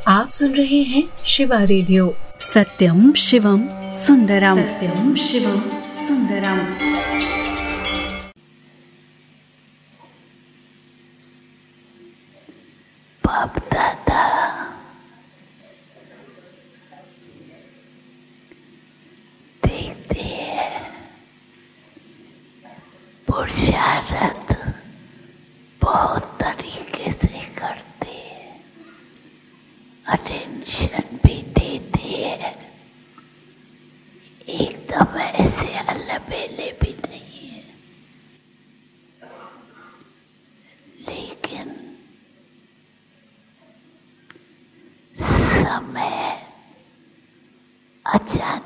आप सुन रहे हैं शिवा रेडियो। सत्यम शिवम सुंदरम, सत्यम शिवम सुंदरम। बाप दादा देखते हैं, पुरुषार्थ बहुत तरीके से करते हैं, अटेंशन भी देते हैं, एकदम ऐसे अलबेले भी नहीं है, लेकिन समय अचानक